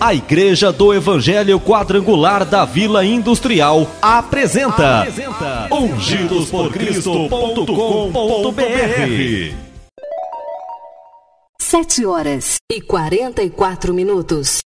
A Igreja do Evangelho Quadrangular da Vila Industrial apresenta ungidosporcristo.com.br. 7h44.